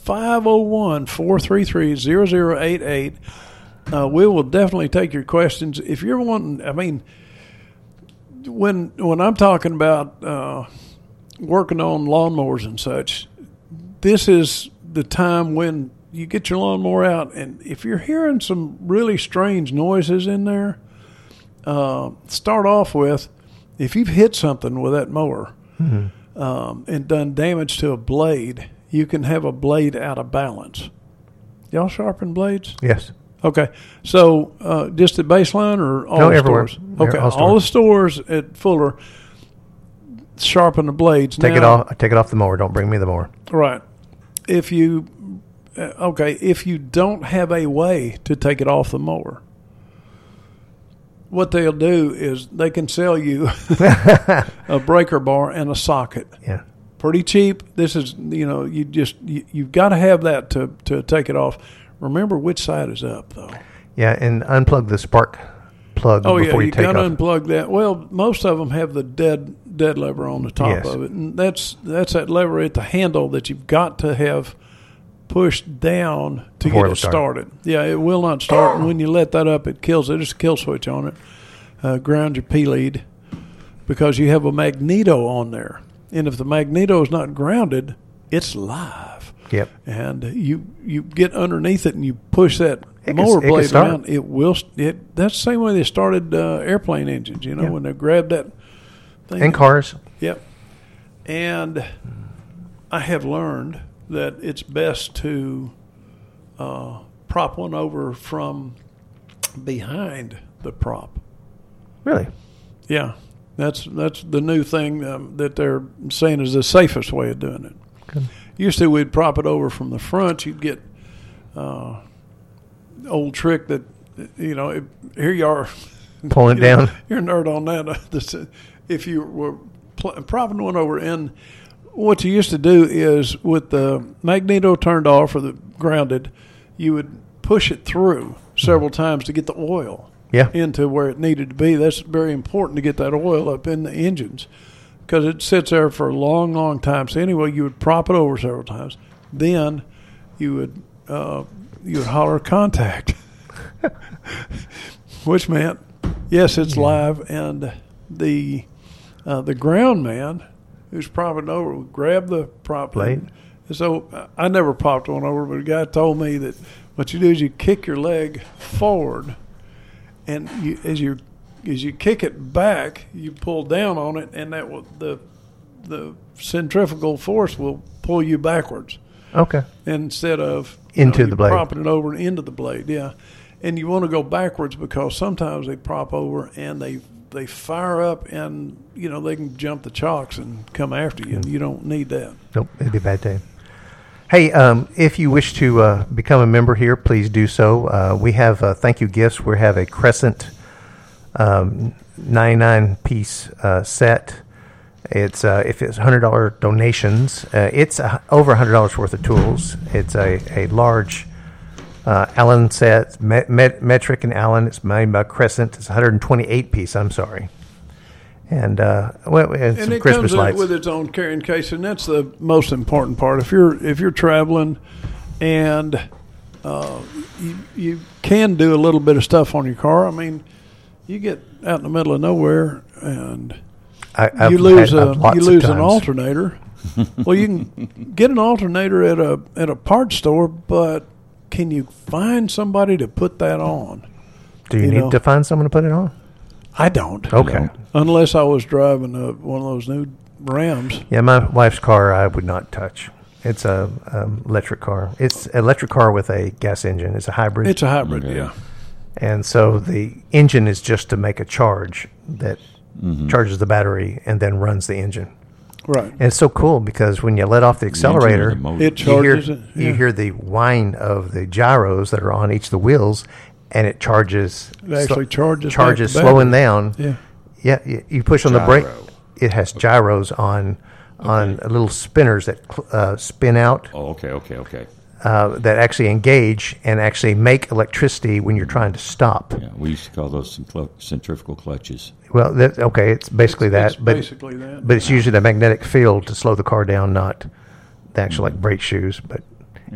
501-433-0088. We will definitely take your questions. If you're wanting, I mean, when I'm talking about working on lawnmowers and such, this is the time when you get your lawnmower out, and if you're hearing some really strange noises in there, start off with, if you've hit something with that mower and done damage to a blade, you can have a blade out of balance. Y'all sharpen blades? Yes. Okay. So just at Baseline or all the everywhere. stores? Okay. All All the stores at Fuller sharpen the blades. Take it off the mower. Don't bring me the mower. Right. If you don't have a way to take it off the mower, what they'll do is they can sell you a breaker bar and a socket. Yeah. Pretty cheap. This is, you've got to have that to take it off. Remember which side is up, though. Yeah, and unplug the spark plug before you take it off. got to unplug that. Well, most of them have the dead lever on the top of it, and that's that lever at the handle that you've got to have pushed down to get it started. Yeah, it will not start, and when you let that up, it kills it. There's a kill switch on it. Ground your P-lead because you have a magneto on there, and if the magneto is not grounded, it's live. Yep. And you get underneath it and you push that mower blade around. It will. That's the same way they started airplane engines. When they grabbed that thing. And cars. Yep. And I have learned that it's best to prop one over from behind the prop. Really? Yeah. That's the new thing that they're saying is the safest way of doing it. Good. Used to, we'd prop it over from the front. You'd get old trick that, here you are. Pulling it down. You're a nerd on that. If you were propping one over, and what you used to do is with the magneto turned off or the grounded, you would push it through several times to get the oil into where it needed to be. That's very important to get that oil up in the engines, because it sits there for a long, long time. So anyway, you would prop it over several times. Then you would holler contact, which meant, yes, it's live. And the ground man who's propping over would grab the prop blade. So I never popped one over, but a guy told me that what you do is you kick your leg forward, and as you kick it back, you pull down on it, and that will, the centrifugal force will pull you backwards. Okay. Instead of into the blade, propping it over and into the blade. Yeah, and you want to go backwards because sometimes they prop over and they fire up, and they can jump the chocks and come after you, and you don't need that. Nope, it'd be a bad day. Hey, if you wish to become a member here, please do so. We have thank you gifts. We have a Crescent 99-piece set. It's if it's $100 donations, it's over $100 worth of tools. It's a large Allen set, metric and Allen. It's made by Crescent. It's 128-piece. I'm sorry. And and some it Christmas comes lights with its own carrying case, and that's the most important part. If you're traveling, and you can do a little bit of stuff on your car. I mean, you get out in the middle of nowhere and you lose an alternator. Well, you can get an alternator at a parts store, but can you find somebody to put that on? Do you need to find someone to put it on? I don't. Okay. Unless I was driving one of those new Rams. Yeah, my wife's car I would not touch. It's a electric car. It's an electric car with a gas engine. It's a hybrid. It's a hybrid, yeah. And so the engine is just to make a charge that charges the battery and then runs the engine. Right. And it's so cool because when you let off the accelerator, it charges it. You hear the whine of the gyros that are on each of the wheels, and it charges. It actually charges slowing down. Yeah. Yeah. You push on the brake. It has gyros on little spinners that spin out. Oh, okay. That actually engage and actually make electricity when you're trying to stop. Yeah, we used to call those centrifugal clutches. Well, it's basically that. But it's usually the magnetic field to slow the car down, not the actual like brake shoes. But